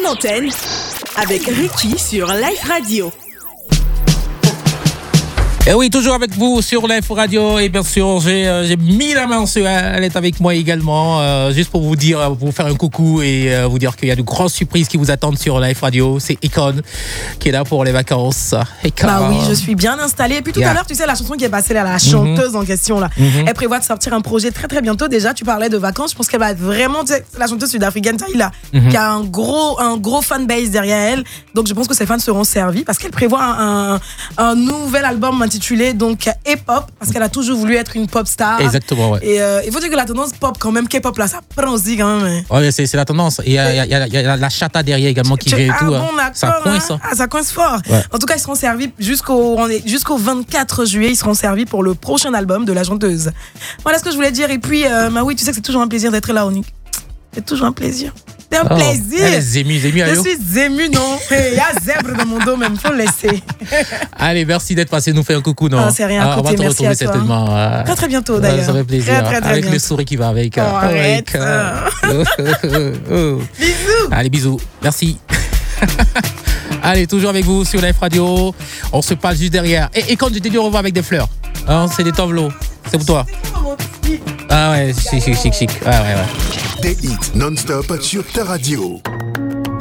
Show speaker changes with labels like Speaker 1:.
Speaker 1: l'antenne avec Ricky sur Life Radio.
Speaker 2: Et oui, toujours avec vous sur l'Info Radio. Et bien sûr, j'ai mis la main sur elle. Elle est avec moi également. Juste pour vous dire, pour vous faire un coucou et vous dire qu'il y a de grosses surprises qui vous attendent sur Life Radio. C'est Econ qui est là pour les vacances. Econ.
Speaker 3: Bah oui, je suis bien installée. Et puis tout à l'heure, tu sais, la chanson qui est passée là, la chanteuse en question là, elle prévoit de sortir un projet très très bientôt. Déjà, tu parlais de vacances. Je pense qu'elle va être vraiment, tu sais, la chanteuse sud-africaine Tyla, qui a un gros fanbase derrière elle. Donc je pense que ses fans seront servis parce qu'elle prévoit un nouvel album intitulé donc Hip-Hop, parce qu'elle a toujours voulu être une pop star.
Speaker 2: Exactement, ouais.
Speaker 3: Et il faut dire que la tendance pop quand même, K-pop là, ça prend aussi quand même.
Speaker 2: Ouais, c'est la tendance. Et il y a la chata derrière également qui vient et tout.
Speaker 3: Bon,
Speaker 2: ça coince.
Speaker 3: Hein. Ça coince fort. Ouais. En tout cas, ils seront servis jusqu'au 24 juillet, ils seront servis pour le prochain album de la chanteuse. Voilà ce que je voulais dire. Et puis, oui, tu sais que c'est toujours un plaisir d'être là, Onik. C'est toujours un plaisir. C'est un plaisir.
Speaker 2: Elle est émue,
Speaker 3: je suis émue, non. Il y a zèbre dans mon dos, même. Faut le laisser.
Speaker 2: Allez, merci d'être passé. Nous fait un coucou, non?
Speaker 3: C'est rien.
Speaker 2: On va te retrouver certainement.
Speaker 3: Très bientôt, d'ailleurs.
Speaker 2: Ça fait plaisir.
Speaker 3: Très
Speaker 2: avec
Speaker 3: bientôt.
Speaker 2: le sourire qui va avec.
Speaker 3: Arrête.
Speaker 2: Bisous. Allez, bisous. Merci. Allez, toujours avec vous sur Life Radio. On se parle juste derrière. Et quand je t'ai dit au revoir avec des fleurs, hein, c'est des tableaux. C'est pour toi. Ah ouais, chic. Ouais.
Speaker 4: Des hits non-stop sur ta radio.